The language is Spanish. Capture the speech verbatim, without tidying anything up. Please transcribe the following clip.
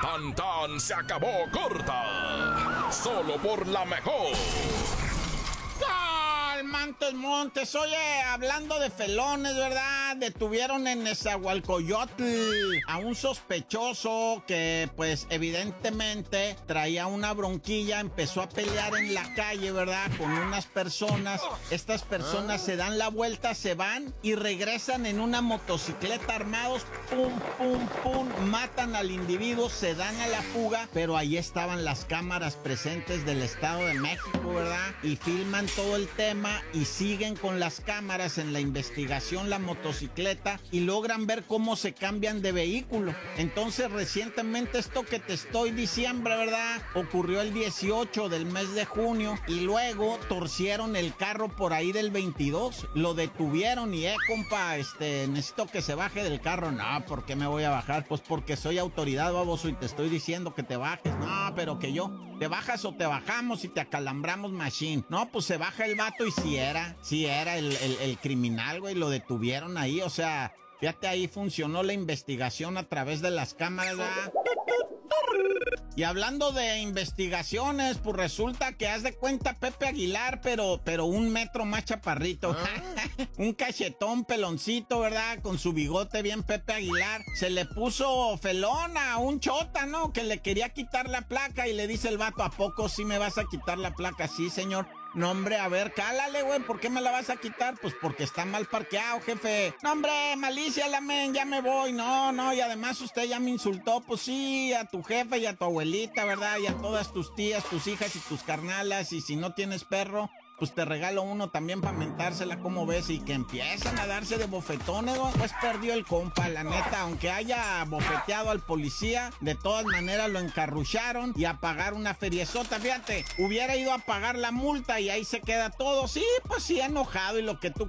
Tan tan se acabó corta. Solo por la mejor. Montes, Montes, oye, hablando de felones, ¿verdad? Detuvieron en Nezahualcóyotl a un sospechoso que, pues, evidentemente traía una bronquilla, empezó a pelear en la calle, ¿verdad? Con unas personas. Estas personas se dan la vuelta, se van y regresan en una motocicleta armados, pum, pum, pum, matan al individuo, se dan a la fuga, pero ahí estaban las cámaras presentes del Estado de México, ¿verdad? Y filman todo el tema y siguen con las cámaras en la investigación la motocicleta y logran ver cómo se cambian de vehículo. Entonces, recientemente esto que te estoy diciendo, ¿verdad? Ocurrió el dieciocho del mes de junio y luego torcieron el carro por ahí del veintidós. Lo detuvieron y, eh, compa, este, necesito que se baje del carro. No, ¿por qué me voy a bajar? Pues porque soy autoridad, baboso, y te estoy diciendo que te bajes. No, pero que yo, ¿te bajas o te bajamos y te acalambramos machine? No, pues se baja el vato y si era, si era el, el, el criminal, güey, lo detuvieron ahí, o sea, fíjate, ahí funcionó la investigación a través de las cámaras, ¿verdad? Y hablando de investigaciones, pues resulta que haz de cuenta Pepe Aguilar, pero, pero un metro más chaparrito. ¿Ah? Un cachetón peloncito, ¿verdad? Con su bigote bien Pepe Aguilar. Se le puso felón a un chota, ¿no? Que le quería quitar la placa y le dice el vato, ¿a poco sí me vas a quitar la placa? Sí, señor. No, hombre, a ver, cálale, güey, ¿por qué me la vas a quitar? Pues porque está mal parqueado, jefe. No, hombre, malicia, la men, ya me voy. No, no, y además usted ya me insultó. Pues sí, a tu jefe y a tu abuelita, ¿verdad? Y a todas tus tías, tus hijas y tus carnalas. Y si no tienes perro, pues te regalo uno también para mentársela, como ves, y que empiezan a darse de bofetones, ¿no? Pues perdió el compa, la neta, aunque haya bofeteado al policía, de todas maneras lo encarrucharon y a pagar una feriezota, fíjate, hubiera ido a pagar la multa y ahí se queda todo, sí, pues sí, enojado y lo que tú